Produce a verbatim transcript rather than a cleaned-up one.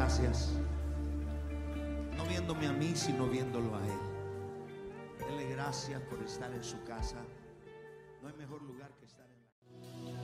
gracias. No viéndome a mí, sino viéndolo a Él. Dele gracias por estar en su casa. No hay mejor lugar que estar en